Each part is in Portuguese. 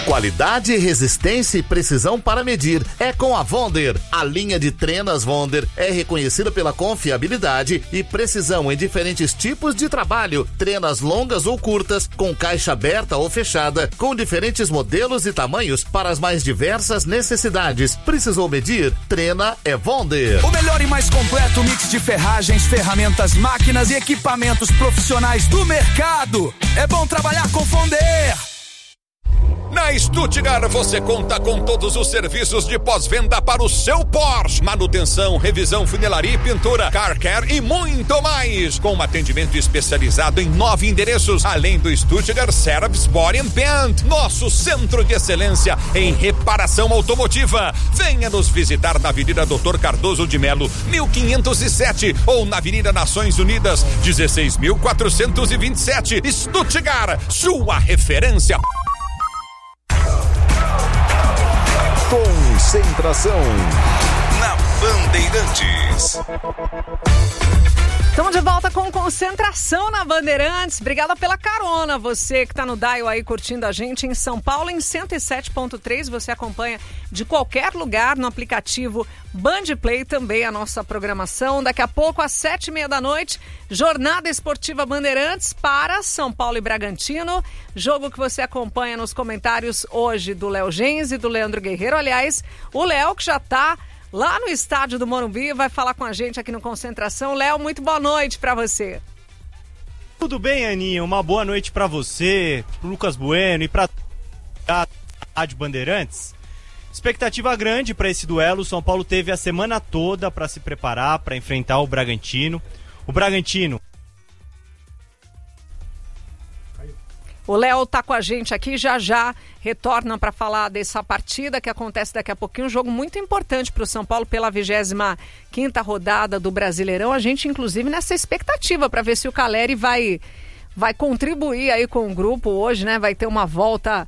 Qualidade, resistência e precisão para medir é com a Wonder. A linha de trenas Wonder é reconhecida pela confiabilidade e precisão em diferentes tipos de trabalho. Trenas longas ou curtas, com caixa aberta ou fechada, com diferentes modelos e tamanhos para as mais diversas necessidades. Precisou medir? Trena é Wonder. O melhor e mais completo mix de ferragens, ferramentas, máquinas e equipamentos profissionais do mercado. É bom trabalhar com Wonder. Na Stuttgart você conta com todos os serviços de pós-venda para o seu Porsche. Manutenção, revisão, funilaria e pintura, car care e muito mais. Com um atendimento especializado em 9 endereços, além do Stuttgart Service Body and Paint, nosso centro de excelência em reparação automotiva. Venha nos visitar na Avenida Dr. Cardoso de Melo, 1507 ou na Avenida Nações Unidas, 16.427. Stuttgart, sua referência. Concentração na Bandeirantes. Estamos de volta com Concentração na Bandeirantes. Obrigada pela carona. Você que está no dial aí curtindo a gente em São Paulo em 107.3. Você acompanha de qualquer lugar no aplicativo Bandplay também a nossa programação. Daqui a pouco às 7h30 da noite, Jornada Esportiva Bandeirantes para São Paulo e Bragantino. Jogo que você acompanha nos comentários hoje do Léo Gens e do Leandro Guerreiro. Aliás, o Léo que já está lá no estádio do Morumbi vai falar com a gente aqui no Concentração. Léo, muito boa noite para você. Tudo bem, Aninha? Uma boa noite para você, pro Lucas Bueno e para a Rádio Bandeirantes. Expectativa grande para esse duelo. O São Paulo teve a semana toda para se preparar, para enfrentar o Bragantino. O Bragantino... O Léo tá com a gente aqui, já retorna para falar dessa partida que acontece daqui a pouquinho. Um jogo muito importante para o São Paulo pela 25ª rodada do Brasileirão. A gente, inclusive, nessa expectativa para ver se o Caleri vai contribuir aí com o grupo hoje, né? Vai ter uma volta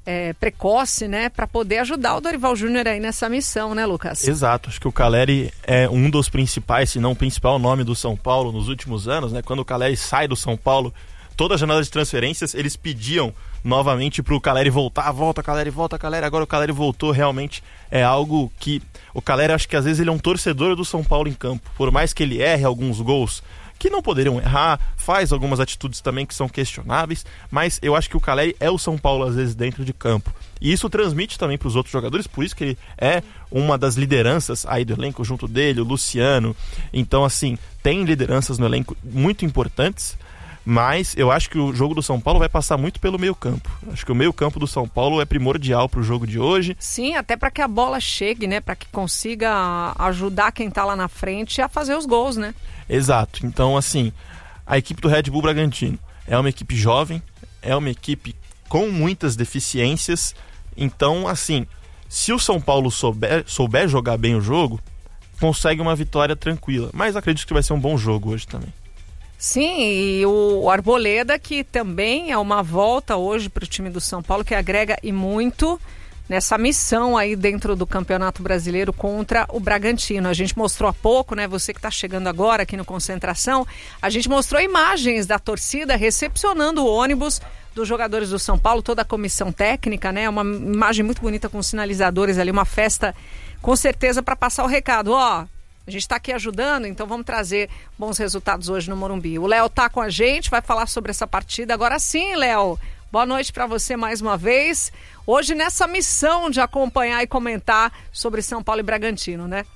precoce, né? Para poder ajudar o Dorival Júnior aí nessa missão, né, Lucas? Exato. Acho que o Caleri é um dos principais, se não o principal nome do São Paulo nos últimos anos, né? Quando o Caleri sai do São Paulo, toda a janela de transferências, eles pediam novamente pro Caleri voltar, volta Caleri, agora o Caleri voltou. Realmente é algo que o Caleri, acho que às vezes ele é um torcedor do São Paulo em campo, por mais que ele erre alguns gols que não poderiam errar, faz algumas atitudes também que são questionáveis, mas eu acho que o Caleri é o São Paulo às vezes dentro de campo, e isso transmite também para os outros jogadores, por isso que ele é uma das lideranças aí do elenco, junto dele, o Luciano. Então assim, tem lideranças no elenco muito importantes, mas eu acho que o jogo do São Paulo vai passar muito pelo meio-campo. Acho que o meio-campo do São Paulo é primordial para o jogo de hoje. Sim, até para que a bola chegue, né? Para que consiga ajudar quem está lá na frente a fazer os gols, né? Exato. Então, assim, a equipe do Red Bull Bragantino é uma equipe jovem, é uma equipe com muitas deficiências. Então, assim, se o São Paulo souber jogar bem o jogo, consegue uma vitória tranquila. Mas acredito que vai ser um bom jogo hoje também. Sim, e o Arboleda, que também é uma volta hoje para o time do São Paulo, que agrega e muito nessa missão aí dentro do Campeonato Brasileiro contra o Bragantino. A gente mostrou há pouco, né, você que está chegando agora aqui no Concentração, a gente mostrou imagens da torcida recepcionando o ônibus dos jogadores do São Paulo, toda a comissão técnica, né, uma imagem muito bonita com sinalizadores ali, uma festa com certeza para passar o recado, ó. A gente está aqui ajudando, então vamos trazer bons resultados hoje no Morumbi. O Léo tá com a gente, vai falar sobre essa partida. Agora sim, Léo, boa noite para você mais uma vez. Hoje nessa missão de acompanhar e comentar sobre São Paulo e Bragantino, né?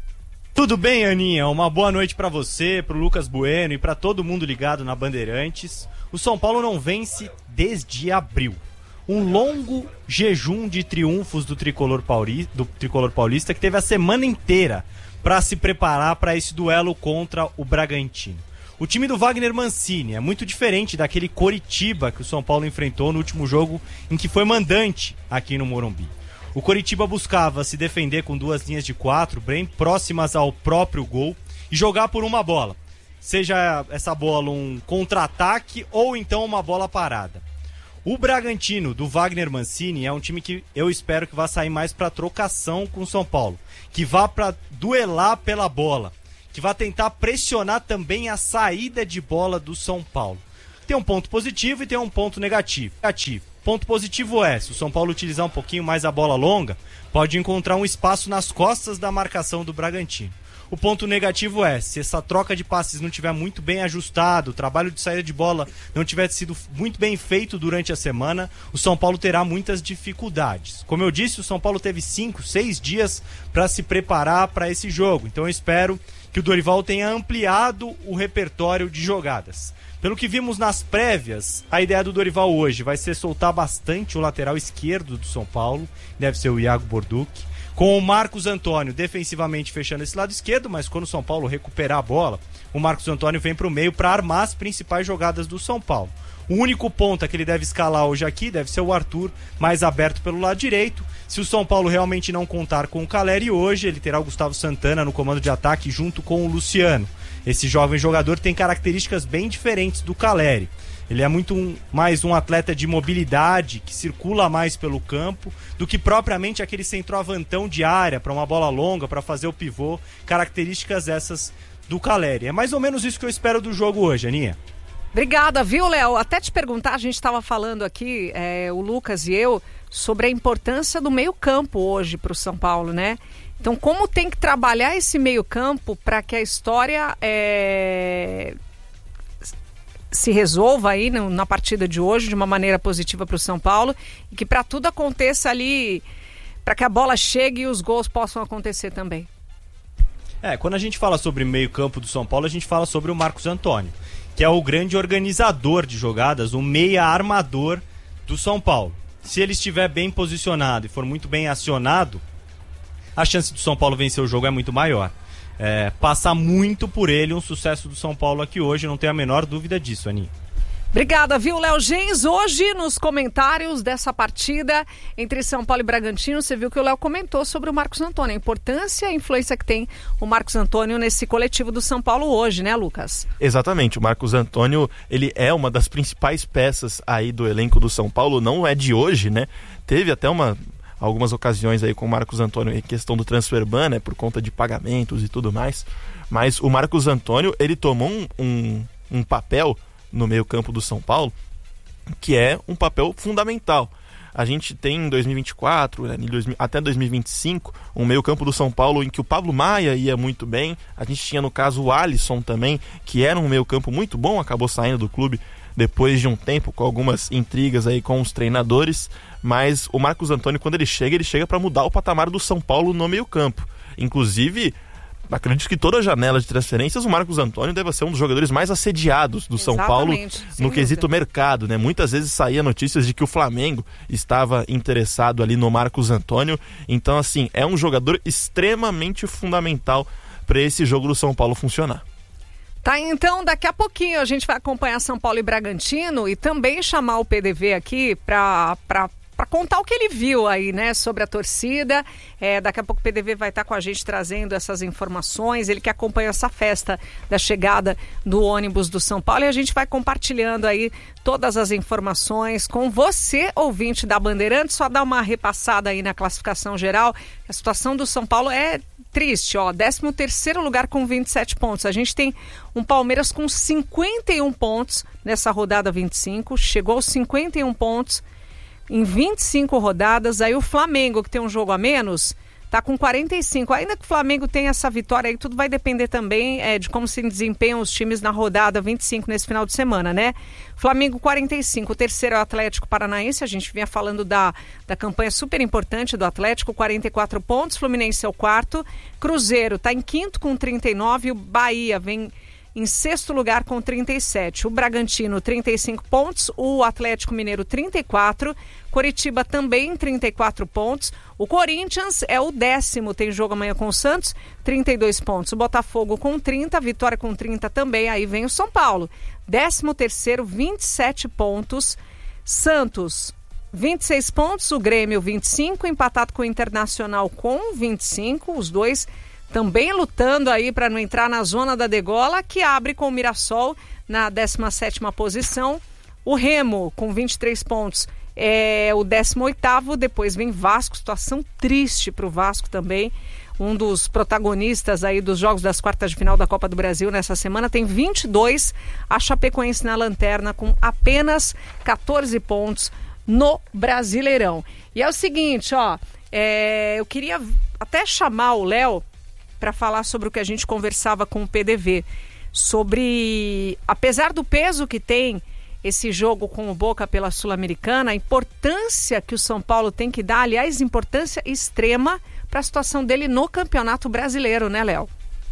Tudo bem, Aninha? Uma boa noite para você, pro Lucas Bueno e para todo mundo ligado na Bandeirantes. O São Paulo não vence desde abril. Um longo jejum de triunfos do tricolor paulista que teve a semana inteira para se preparar para esse duelo contra o Bragantino. O time do Wagner Mancini é muito diferente daquele Coritiba que o São Paulo enfrentou no último jogo em que foi mandante aqui no Morumbi. O Coritiba buscava se defender com 2 linhas de 4, bem próximas ao próprio gol, e jogar por uma bola. Seja essa bola um contra-ataque ou então uma bola parada. O Bragantino, do Wagner Mancini, é um time que eu espero que vá sair mais para trocação com o São Paulo, que vá para duelar pela bola, que vá tentar pressionar também a saída de bola do São Paulo. Tem um ponto positivo e tem um ponto negativo. Ponto positivo é, se o São Paulo utilizar um pouquinho mais a bola longa, pode encontrar um espaço nas costas da marcação do Bragantino. O ponto negativo é, se essa troca de passes não tiver muito bem ajustado, o trabalho de saída de bola não tiver sido muito bem feito durante a semana, o São Paulo terá muitas dificuldades. Como eu disse, o São Paulo teve 5, 6 dias para se preparar para esse jogo. Então eu espero que o Dorival tenha ampliado o repertório de jogadas. Pelo que vimos nas prévias, a ideia do Dorival hoje vai ser soltar bastante o lateral esquerdo do São Paulo, deve ser o Iago Borduc, com o Marcos Antônio defensivamente fechando esse lado esquerdo, mas quando o São Paulo recuperar a bola, o Marcos Antônio vem para o meio para armar as principais jogadas do São Paulo. O único ponta que ele deve escalar hoje aqui deve ser o Arthur, mais aberto pelo lado direito. Se o São Paulo realmente não contar com o Calleri hoje, ele terá o Gustavo Santana no comando de ataque junto com o Luciano. Esse jovem jogador tem características bem diferentes do Calleri. Ele é muito mais um atleta de mobilidade, que circula mais pelo campo, do que propriamente aquele centroavantão de área para uma bola longa, para fazer o pivô. Características essas do Calleri. É mais ou menos isso que eu espero do jogo hoje, Aninha. Obrigada, viu, Léo? Até te perguntar, a gente estava falando aqui, o Lucas e eu, sobre a importância do meio-campo hoje para o São Paulo, né? Então, como tem que trabalhar esse meio-campo para que a história se resolva aí na partida de hoje de uma maneira positiva para o São Paulo e que para tudo aconteça ali, para que a bola chegue e os gols possam acontecer também. Quando a gente fala sobre meio-campo do São Paulo, a gente fala sobre o Marcos Antônio, que é o grande organizador de jogadas, o meia armador do São Paulo. Se ele estiver bem posicionado e for muito bem acionado, a chance do São Paulo vencer o jogo é muito maior. Passa muito por ele um sucesso do São Paulo aqui hoje, não tenho a menor dúvida disso, Aninha. Obrigada, viu, Léo Gens? Hoje, nos comentários dessa partida entre São Paulo e Bragantino, você viu que o Léo comentou sobre o Marcos Antônio, a importância e a influência que tem o Marcos Antônio nesse coletivo do São Paulo hoje, né, Lucas? Exatamente, o Marcos Antônio, ele é uma das principais peças aí do elenco do São Paulo, não é de hoje, né? Teve até algumas ocasiões aí com o Marcos Antônio em questão do transfer ban, né, por conta de pagamentos e tudo mais, mas o Marcos Antônio, ele tomou um papel no meio campo do São Paulo, que é um papel fundamental. A gente tem em 2024, até 2025, um meio campo do São Paulo em que o Pablo Maia ia muito bem, a gente tinha no caso o Alisson também, que era um meio campo muito bom, acabou saindo do clube depois de um tempo, com algumas intrigas aí com os treinadores, mas o Marcos Antônio, quando ele chega para mudar o patamar do São Paulo no meio campo. Inclusive, acredito que toda a janela de transferências, o Marcos Antônio deve ser um dos jogadores mais assediados do São Paulo no quesito mercado, né? Muitas vezes saía notícias de que o Flamengo estava interessado ali no Marcos Antônio. Então, assim, é um jogador extremamente fundamental para esse jogo do São Paulo funcionar. Tá, então daqui a pouquinho a gente vai acompanhar São Paulo e Bragantino e também chamar o PDV aqui para contar o que ele viu aí, né, sobre a torcida. Daqui a pouco o PDV vai estar com a gente trazendo essas informações, ele que acompanha essa festa da chegada do ônibus do São Paulo, e a gente vai compartilhando aí todas as informações com você, ouvinte da Bandeirantes. Só dar uma repassada aí na classificação geral. A situação do São Paulo é triste, 13º lugar com 27 pontos. A gente tem um Palmeiras com 51 pontos nessa rodada 25, chegou aos 51 pontos em 25 rodadas. Aí o Flamengo, que tem um jogo a menos, tá com 45. Ainda que o Flamengo tenha essa vitória aí, tudo vai depender também de como se desempenham os times na rodada 25 nesse final de semana, né? Flamengo 45, o terceiro é o Atlético Paranaense, a gente vinha falando da campanha super importante do Atlético, 44 pontos, Fluminense é o quarto, Cruzeiro tá em quinto com 39, o Bahia vem em sexto lugar com 37, o Bragantino 35 pontos, o Atlético Mineiro 34, Coritiba também 34 pontos, o Corinthians é o 10º, tem jogo amanhã com o Santos, 32 pontos, o Botafogo com 30, Vitória com 30 também, aí vem o São Paulo, 13º, 27 pontos, Santos 26 pontos, o Grêmio 25, empatado com o Internacional com 25, os dois também lutando aí para não entrar na zona da degola, que abre com o Mirassol na 17ª posição. O Remo, com 23 pontos, é o 18º, depois vem Vasco, situação triste para o Vasco também. Um dos protagonistas aí dos jogos das quartas de final da Copa do Brasil nessa semana, tem 22, a Chapecoense na lanterna com apenas 14 pontos no Brasileirão. E é o seguinte, eu queria até chamar o Léo para falar sobre o que a gente conversava com o PDV, sobre, apesar do peso que tem esse jogo com o Boca pela Sul-Americana, a importância que o São Paulo tem que dar, aliás, importância extrema para a situação dele no Campeonato Brasileiro, né, Léo?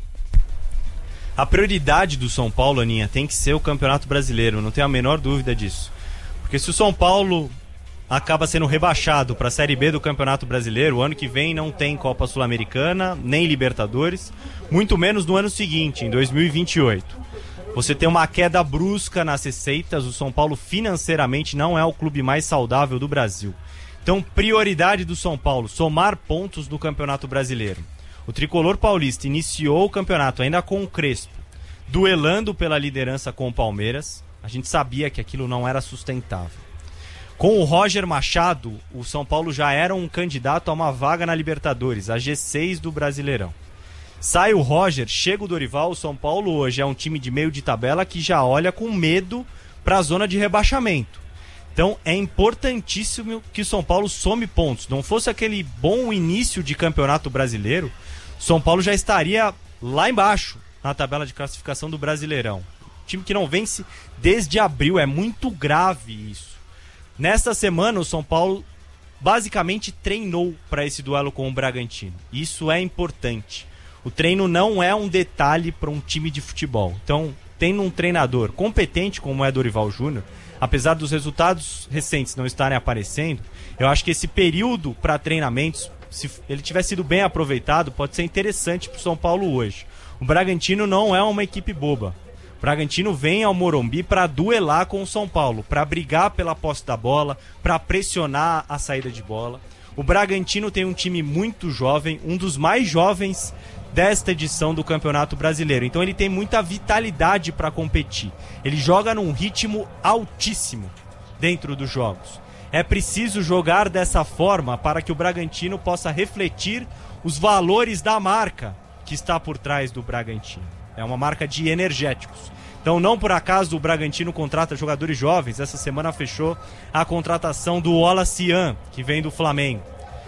A prioridade do São Paulo, Aninha, tem que ser o Campeonato Brasileiro, não tenho a menor dúvida disso. Porque se o São Paulo acaba sendo rebaixado para a Série B do Campeonato Brasileiro, o ano que vem não tem Copa Sul-Americana, nem Libertadores, muito menos no ano seguinte, em 2028. Você tem uma queda brusca nas receitas, o São Paulo financeiramente não é o clube mais saudável do Brasil. Então, prioridade do São Paulo, somar pontos no Campeonato Brasileiro. O tricolor paulista iniciou o campeonato ainda com o Crespo, duelando pela liderança com o Palmeiras. A gente sabia que aquilo não era sustentável. Com o Roger Machado, o São Paulo já era um candidato a uma vaga na Libertadores, a G6 do Brasileirão. Sai o Roger, chega o Dorival, o São Paulo hoje é um time de meio de tabela que já olha com medo para a zona de rebaixamento. Então é importantíssimo que o São Paulo some pontos. Não fosse aquele bom início de Campeonato Brasileiro, São Paulo já estaria lá embaixo na tabela de classificação do Brasileirão. Time que não vence desde abril, é muito grave isso. Nesta semana o São Paulo basicamente treinou para esse duelo com o Bragantino. Isso é importante. O treino não é um detalhe para um time de futebol. Então, tendo um treinador competente como é Dorival Júnior, apesar dos resultados recentes não estarem aparecendo, eu acho que esse período para treinamentos, se ele tiver sido bem aproveitado, pode ser interessante para o São Paulo hoje. O Bragantino não é uma equipe boba. O Bragantino vem ao Morumbi para duelar com o São Paulo, para brigar pela posse da bola, para pressionar a saída de bola. O Bragantino tem um time muito jovem, um dos mais jovens desta edição do Campeonato Brasileiro. Então ele tem muita vitalidade para competir. Ele joga num ritmo altíssimo dentro dos jogos. É preciso jogar dessa forma para que o Bragantino possa refletir os valores da marca que está por trás do Bragantino. É uma marca de energéticos. Então não por acaso o Bragantino contrata jogadores jovens. Essa semana fechou a contratação do Olacian, que vem do Flamengo.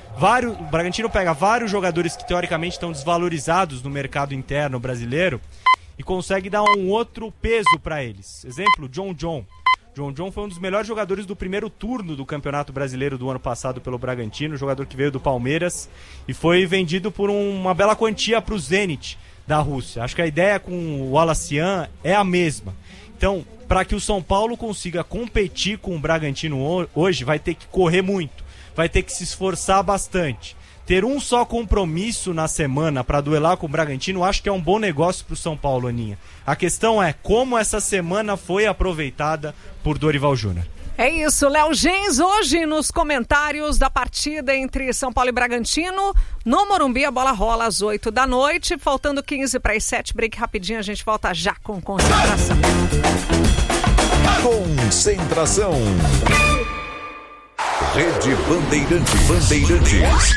O Bragantino pega vários jogadores que teoricamente estão desvalorizados no mercado interno brasileiro e consegue dar um outro peso para eles. Exemplo, John John. John John foi um dos melhores jogadores do primeiro turno do Campeonato Brasileiro do ano passado pelo Bragantino, jogador que veio do Palmeiras e foi vendido por uma bela quantia para o Zenit da Rússia. Acho que a ideia com o Olacian é a mesma. Então, para que o São Paulo consiga competir com o Bragantino hoje, vai ter que correr muito, vai ter que se esforçar bastante. Ter um só compromisso na semana para duelar com o Bragantino, acho que é um bom negócio para o São Paulo, Aninha. A questão é como essa semana foi aproveitada por Dorival Júnior. É isso, Léo Gens, hoje nos comentários da partida entre São Paulo e Bragantino, no Morumbi a bola rola às 8 da noite, faltando 15 para as 7, break rapidinho, a gente volta já com concentração. Concentração. Rede Bandeirantes.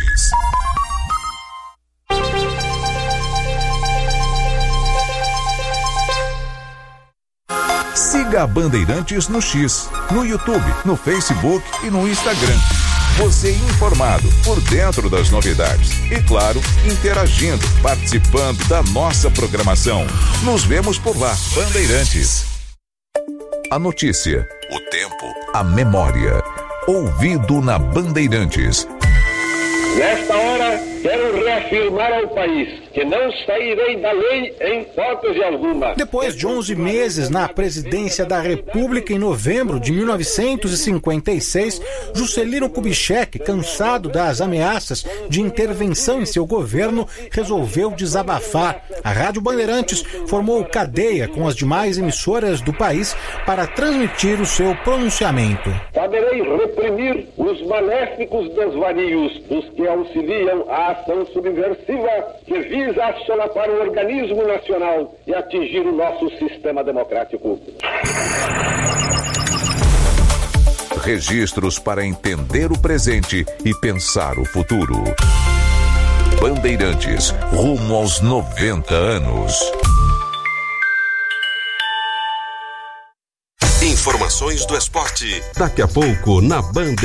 Siga a Bandeirantes no X, no YouTube, no Facebook e no Instagram. Você informado, por dentro das novidades. E claro, interagindo, participando da nossa programação. Nos vemos por lá, Bandeirantes. A notícia, o tempo, a memória. Ouvido na Bandeirantes. Nesta hora, quero reafirmar ao país que não sairei da lei em hipótese alguma. Depois de 11 meses na presidência da República em novembro de 1956, Juscelino Kubitschek, cansado das ameaças de intervenção em seu governo, resolveu desabafar. A Rádio Bandeirantes formou cadeia com as demais emissoras do país para transmitir o seu pronunciamento. Saberei reprimir os maléficos desvarios dos que auxiliam a ação subversiva que visa assolapar o organismo nacional e atingir o nosso sistema democrático. Registros para entender o presente e pensar o futuro. Bandeirantes, rumo aos 90 anos. Informações informações do esporte. Daqui a pouco, na Band